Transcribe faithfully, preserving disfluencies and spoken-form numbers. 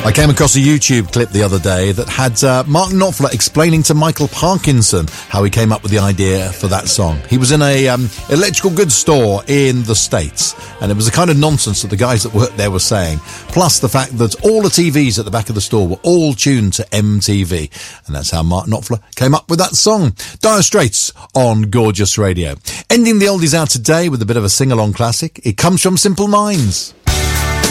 I came across a YouTube clip the other day that had uh, Mark Knopfler explaining to Michael Parkinson how he came up with the idea for that song. He was in a um, electrical goods store in the States, and it was the kind of nonsense that the guys that worked there were saying, plus the fact that all the T Vs at the back of the store were all tuned to M T V, and that's how Mark Knopfler came up with that song. Dire Straits on Gorgeous Radio. Ending the oldies out today with a bit of a sing-along classic. It comes from Simple Minds.